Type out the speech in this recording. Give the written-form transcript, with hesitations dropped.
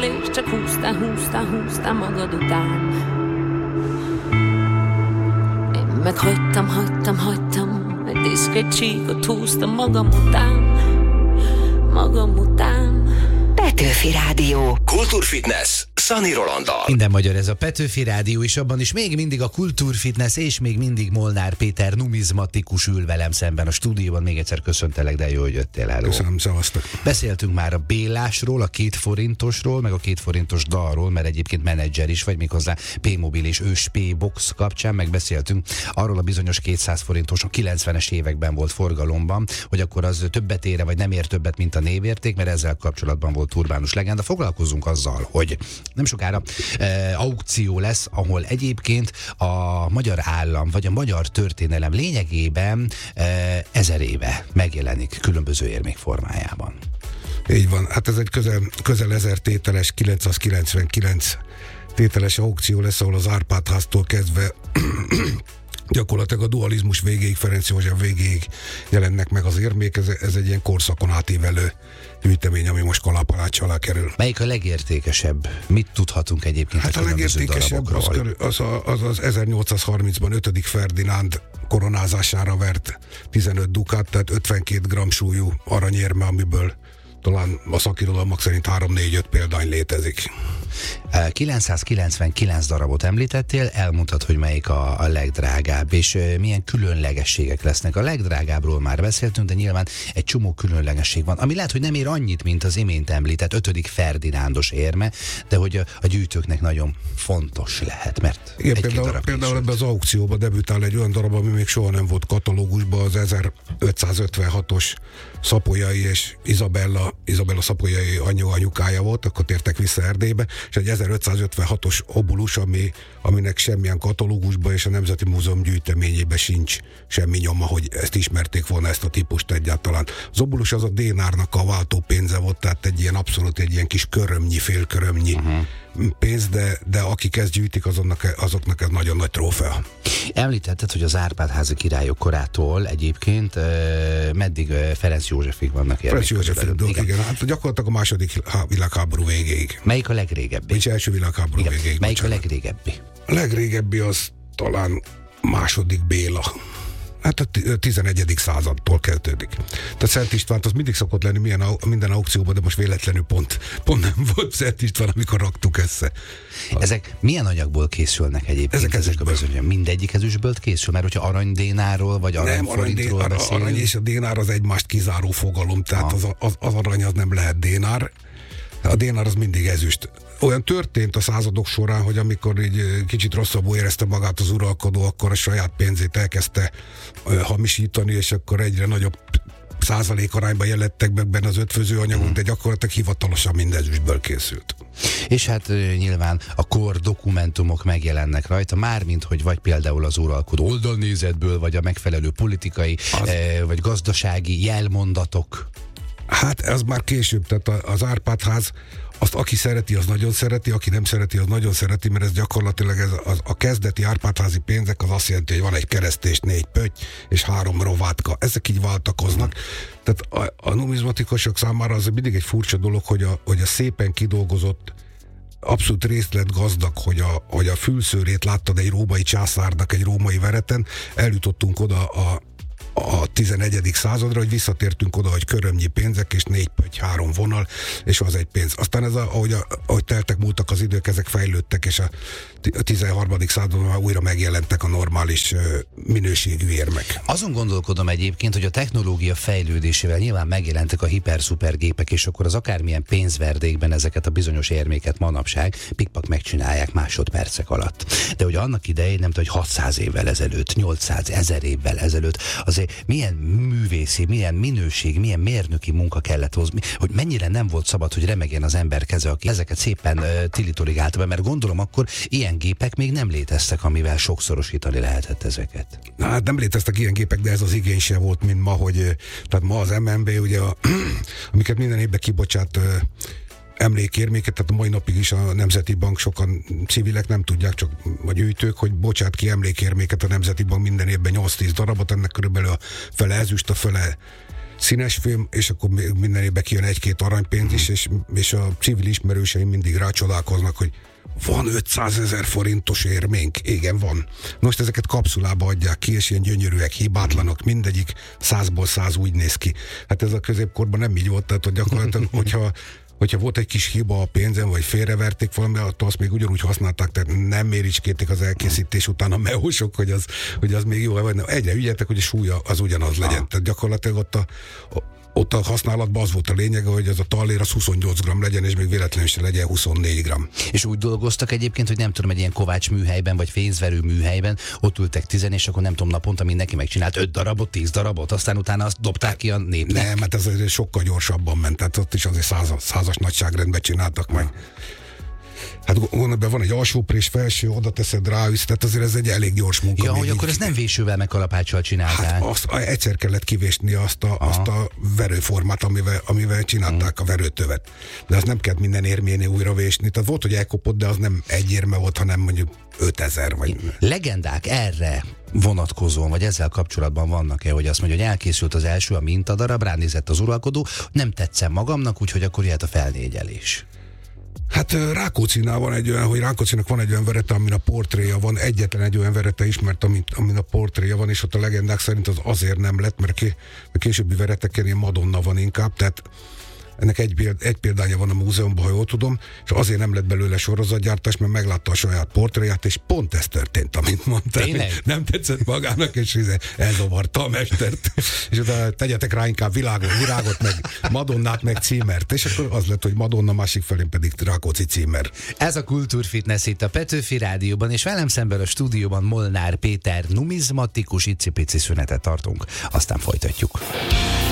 és csak húztál magad után. Én meg hagytam, egy diszkét csíkot húztam magam után. Petőfi Rádió. Kultúrfitness Szani Rolanddal. Minden magyar ez a Petőfi Rádió, és abban is még mindig a Kultúrfitness, és még mindig Molnár Péter numizmatikus ül velem szemben a stúdióban. Még egyszer köszöntelek, de jó, hogy jöttél. Hello. Köszönöm, szevasztok. Beszéltünk már a Bélásról, a 2 forintosról, meg a 2 forintos dalról, mert egyébként menedzser is vagy, méghozzá P-mobil és ős P-box kapcsán, meg beszéltünk arról a bizonyos 200 forintos, a 90-es években volt forgalomban, hogy akkor az többet ére, vagy nem ér többet, mint a névérték, mert ezzel kapcsolatban volt urbánus legenda. Foglalkozunk azzal, hogy nem sokára aukció lesz, ahol egyébként a magyar állam, vagy a magyar történelem lényegében 1000 éve megjelenik különböző érmék formájában. Így van, hát ez egy közel 1000 tételes, 999 tételes aukció lesz, ahol az Árpád-háztól kezdve gyakorlatilag a dualizmus végéig, Ferenc József végéig jelennek meg az érmék. Ez egy ilyen korszakon átívelő gyűjtemény, ami most kalapács alá kerül. Melyik a legértékesebb? Mit tudhatunk egyébként hát a legértékesebb az 1830-ban 5. Ferdinánd koronázására vert 15 dukát, tehát 52 g súlyú aranyérme, amiből talán a szakirodalmak szerint 3-4-5 példány létezik. 999 darabot említettél, elmondtad, hogy melyik a legdrágább, és milyen különlegességek lesznek. A legdrágábbról már beszéltünk, de nyilván egy csomó különlegesség van, ami lehet, hogy nem ér annyit, mint az imént említett 5. Ferdinándos érme, de hogy a gyűjtőknek nagyon fontos lehet, mert igen, például ebben az aukcióban debütál egy olyan darab, ami még soha nem volt katalógusban, az 1556-os Szapolyai és Izabella Szapolyai anyukája volt, akkor tértek vissza Erdélybe, és egy 1556-os obulus, aminek semmilyen katalógusban és a Nemzeti Múzeum gyűjteményében sincs semmi nyoma, hogy ezt ismerték volna, ezt a típust egyáltalán. Az obulus az a dénárnak a váltópénze volt, tehát egy ilyen abszolút egy ilyen kis körömnyi, félkörömnyi pénz, de akik ezt gyűjtik, azoknak ez nagyon nagy trófea. Említetted, hogy az Árpád-házi királyok korától egyébként meddig Ferenc Józsefig vannak érmék. Ferenc Józsefig, igen. Hát gyakorlatilag a második világháború végéig. Melyik a legrégebbi? Nincs első világháború végéig. Melyik a legrégebbi? A legrégebbi az talán II. Béla. Hát a 11. századtól kezdődik. Tehát Szent Istvánt az mindig szokott lenni minden aukcióban, de most véletlenül pont nem volt Szent István, amikor raktuk össze. Ezek milyen anyagból készülnek egyébként? Ezek a bizony, mindegyik ezüstből készül? Mert hogyha aranydénárról vagy aranyforintról beszélünk? Arany és a dénár az egymást kizáró fogalom, tehát az arany az nem lehet dénár. A dénár az mindig ezüst. Olyan történt a századok során, hogy amikor így kicsit rosszabbul érezte magát az uralkodó, akkor a saját pénzét elkezdte hamisítani, és akkor egyre nagyobb százalékarányban jelentek meg benne az ötvöző anyagok, de gyakorlatilag hivatalosan mind ezüstből készült. És hát nyilván a kor dokumentumok megjelennek rajta, mármint hogy vagy például az uralkodó oldalnézetből, vagy a megfelelő politikai, vagy gazdasági jelmondatok. Hát ez már később, tehát az Árpád-ház, azt aki szereti, az nagyon szereti, aki nem szereti, az nagyon szereti, mert ez gyakorlatilag a kezdeti Árpád-házi pénzek az azt jelenti, hogy van egy keresztés, 4 pötty és 3 rovátka. Ezek így váltakoznak. Tehát a numizmatikusok számára az mindig egy furcsa dolog, hogy a szépen kidolgozott, abszolút részletgazdag, hogy a fülszőrét láttad egy római császárnak egy római vereten, eljutottunk oda a 11. századra, hogy visszatértünk oda, hogy körömnyi pénzek, és 4 pötty, 3 vonal, és az egy pénz. Aztán ahogy teltek múltak az idők, ezek fejlődtek, és a 13. században már újra megjelentek a normális minőségű érmek. Azon gondolkodom egyébként, hogy a technológia fejlődésével nyilván megjelentek a hiper-szuper gépek, és akkor az akármilyen pénzverdékben ezeket a bizonyos érméket manapság pikpak megcsinálják másodpercek alatt. De hogy annak idején, nem tudom, hogy 600 évvel ezelőtt, 800, 1000 évvel ezelőtt, azért milyen művészi, milyen minőség, milyen mérnöki munka kellett hozni, hogy mennyire nem volt szabad, hogy remegjen az ember keze, aki ezeket szépen tilitorigálta be, mert gondolom akkor ilyen gépek még nem léteztek, amivel sokszorosítani lehetett ezeket. Hát nem léteztek ilyen gépek, de ez az igény se volt, mint ma, hogy tehát ma az MNB, ugye, amiket minden évben kibocsát emlékérméket, tehát a mai napig is a Nemzeti Bank, sokan civilek nem tudják, csak a gyűjtők, hogy bocsát ki emlékérméket a Nemzeti Bank minden évben 8-10 darabot, ennek körülbelül a fele ezüst, a fele színes fém, és akkor minden évben kijön 1-2 aranypénz is, és a civil ismerőseim mindig rácsodálkoznak, hogy van 500 000 forintos érménk? Igen, van. Most ezeket kapszulába adják ki, és ilyen gyönyörűek, hibátlanok, mindegyik 100-ból 100 úgy néz ki. Hát ez a középkorban nem így volt, tehát hogy gyakorlatilag, hogyha volt egy kis hiba a pénzen, vagy félreverték valami, azt még ugyanúgy használták, tehát nem méricskétik az elkészítés után a meósok, hogy az még jó, vagy egyre ügyeltek, hogy a súlya az ugyanaz legyen. Tehát gyakorlatilag ott a használatban az volt a lényege, hogy ez a tallér az 28 g legyen, és még véletlenül se legyen 24 g. És úgy dolgoztak egyébként, hogy nem tudom, egy ilyen Kovács műhelyben, vagy fészverő műhelyben, ott ültek 10, és akkor nem tudom, naponta mindenki megcsinált 5 darabot, 10 darabot, aztán utána azt dobták ki a népnek. Nem, mert ez sokkal gyorsabban ment, tehát ott is azért 100-as nagyságrendben csináltak meg. Hát gondolj be, van egy alsóprés, felső, oda teszed rá, tehát azért ez egy elég gyors munka. Ja, hogy akkor ezt nem vésővel meg kalapáccsal csinálták. Hát azt egyszer kellett kivésni azt a verőformát, amivel csinálták a verőtövet. De az nem kellett minden érménél újra vésni. Tehát volt, hogy elkopott, de az nem egy érme volt, hanem mondjuk 5000 vagy. Legendák erre vonatkozóan, vagy ezzel kapcsolatban vannak-e, hogy azt mondja, hogy elkészült az első a mintadarab, ránézett az uralkodó, nem tetszem magamnak, úgyhogy akkor jöhet a felnégyelés. Hát Rákóczinál van egy olyan, hogy Rákóczinak van egy olyan verete, amin a portréja van, egyetlen egy olyan verete ismert, amin a portréja van, és ott a legendák szerint az azért nem lett, mert későbbi vereteken ilyen Madonna van inkább, tehát ennek egy példánya van a múzeumban, ha jól tudom, és azért nem lett belőle sorozatgyártás, mert meglátta a saját portréját, és pont ez történt, amit mondta. Nem tetszett magának, és elzavarta a mestert. És utána tegyetek rá inkább virágot, meg Madonnát, meg címert. És akkor az lett, hogy Madonna, másik felén pedig Rákóczi címer. Ez a Kultúrfitness itt a Petőfi Rádióban, és velem szemben a stúdióban Molnár Péter numizmatikus, icipici szünetet tartunk. Aztán folytatjuk.